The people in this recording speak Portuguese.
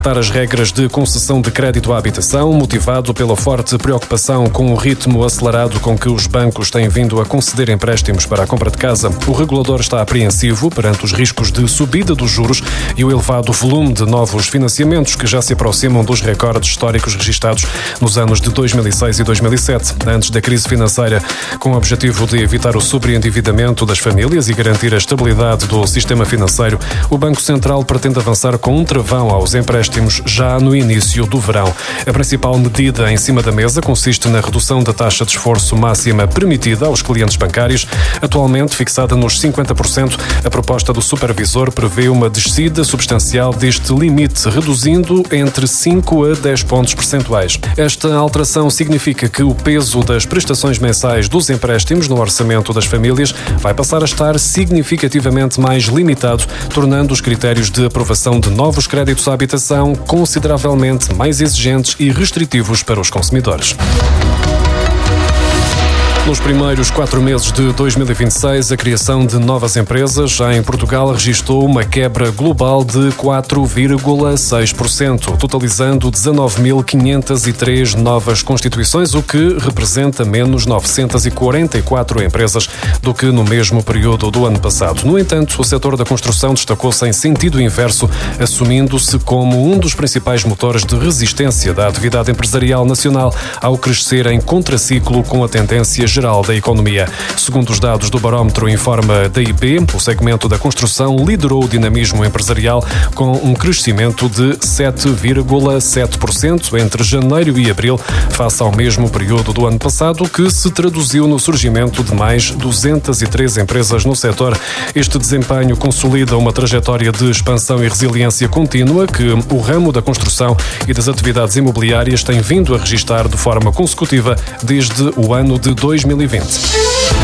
As regras de concessão de crédito à habitação, motivado pela forte preocupação com o ritmo acelerado com que os bancos têm vindo a conceder empréstimos para a compra de casa. O regulador está apreensivo perante os riscos de subida dos juros e o elevado volume de novos financiamentos que já se aproximam dos recordes históricos registados nos anos de 2006 e 2007, antes da crise financeira. Com o objetivo de evitar o sobreendividamento das famílias e garantir a estabilidade do sistema financeiro, o Banco Central pretende avançar com um travão aos empréstimos já no início do verão. A principal medida em cima da mesa consiste na redução da taxa de esforço máxima permitida aos clientes bancários, atualmente fixada nos 50%. A proposta do supervisor prevê uma descida substancial deste limite, reduzindo entre 5 a 10 pontos percentuais. Esta alteração significa que o peso das prestações mensais dos empréstimos no orçamento das famílias vai passar a estar significativamente mais limitado, tornando os critérios de aprovação de novos créditos à habitação consideravelmente mais exigentes e restritivos para os consumidores. Nos primeiros 4 meses de 2026, a criação de novas empresas já em Portugal registrou uma quebra global de 4,6%, totalizando 19.503 novas constituições, o que representa menos 944 empresas do que no mesmo período do ano passado. No entanto, o setor da construção destacou-se em sentido inverso, assumindo-se como um dos principais motores de resistência da atividade empresarial nacional ao crescer em contraciclo com a tendência geral da economia. Segundo os dados do barómetro Informa da IP, o segmento da construção liderou o dinamismo empresarial com um crescimento de 7,7% entre janeiro e abril, face ao mesmo período do ano passado, que se traduziu no surgimento de mais 203 empresas no setor. Este desempenho consolida uma trajetória de expansão e resiliência contínua que o ramo da construção e das atividades imobiliárias tem vindo a registrar de forma consecutiva desde o ano de 2020.